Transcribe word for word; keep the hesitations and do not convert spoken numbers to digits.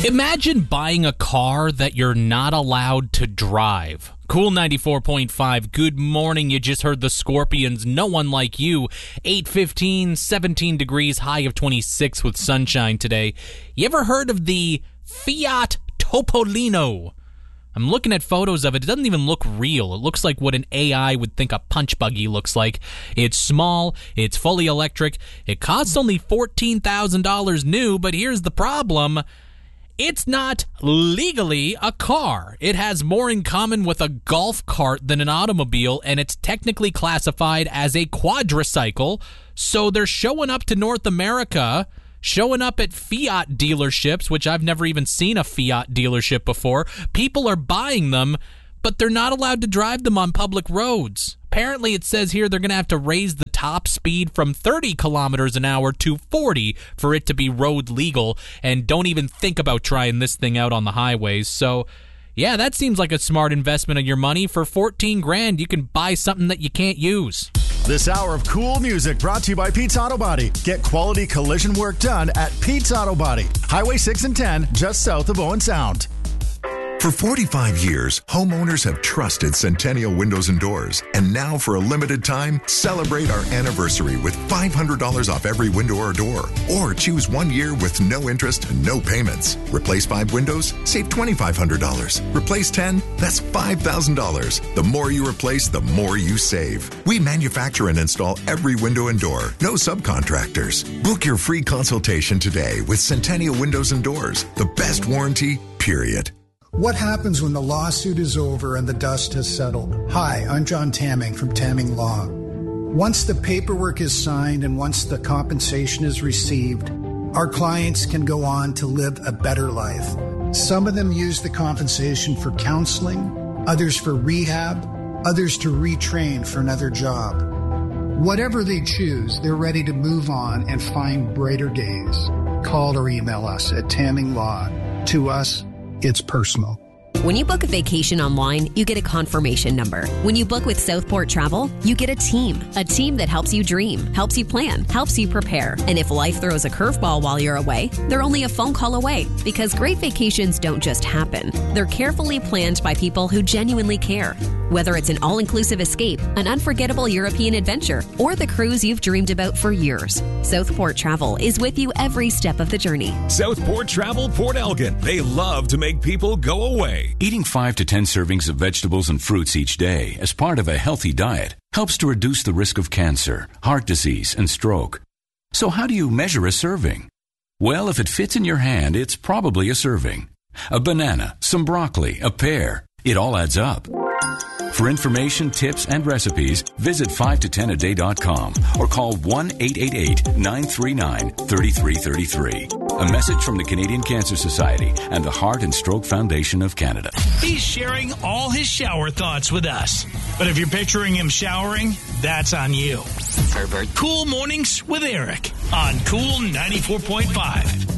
Imagine buying a car that you're not allowed to drive. Cool ninety-four point five, good morning. You just heard the Scorpions, No One Like You. eight fifteen, seventeen degrees, high of twenty-six with sunshine today. You ever heard of the Fiat Topolino? I'm looking at photos of it. It doesn't even look real. It looks like what an A I would think a punch buggy looks like. It's small. It's fully electric. It costs only fourteen thousand dollars new, but here's the problem. It's not legally a car. It has more in common with a golf cart than an automobile, and it's technically classified as a quadricycle. So they're showing up to North America, showing up at Fiat dealerships, which I've never even seen a Fiat dealership before. People are buying them, but they're not allowed to drive them on public roads. Apparently, it says here they're going to have to raise the top speed from thirty kilometers an hour to forty for it to be road legal, and don't even think about trying this thing out on the highways. So, yeah, that seems like a smart investment of your money. For fourteen grand, you can buy something that you can't use. This hour of cool music brought to you by Pete's Auto Body. Get quality collision work done at Pete's Auto Body. Highway six and ten, just south of Owen Sound. For forty-five years, homeowners have trusted Centennial Windows and Doors. And now, for a limited time, celebrate our anniversary with five hundred dollars off every window or door. Or choose one year with no interest and no payments. Replace five windows? Save two thousand five hundred dollars. Replace ten? That's five thousand dollars. The more you replace, the more you save. We manufacture and install every window and door. No subcontractors. Book your free consultation today with Centennial Windows and Doors. The best warranty, period. What happens when the lawsuit is over and the dust has settled? Hi, I'm John Tamming from Tamming Law. Once the paperwork is signed and once the compensation is received, our clients can go on to live a better life. Some of them use the compensation for counseling, others for rehab, others to retrain for another job. Whatever they choose, they're ready to move on and find brighter days. Call or email us at Tamming Law. To us, it's personal. When you book a vacation online, you get a confirmation number. When you book with Southport Travel, you get a team. A team that helps you dream, helps you plan, helps you prepare. And if life throws a curveball while you're away, they're only a phone call away. Because great vacations don't just happen. They're carefully planned by people who genuinely care. Whether it's an all-inclusive escape, an unforgettable European adventure, or the cruise you've dreamed about for years, Southport Travel is with you every step of the journey. Southport Travel Port Elgin. They love to make people go away. Eating five to ten servings of vegetables and fruits each day as part of a healthy diet helps to reduce the risk of cancer, heart disease, and stroke. So how do you measure a serving? Well, if it fits in your hand, it's probably a serving. A banana, some broccoli, a pear. It all adds up. For information, tips, and recipes, visit five to ten a day dot com or call one eight eight eight, nine three nine, three three three three. A message from the Canadian Cancer Society and the Heart and Stroke Foundation of Canada. He's sharing all his shower thoughts with us. But if you're picturing him showering, that's on you. Pervert. Cool Mornings with Eric on Cool ninety-four point five.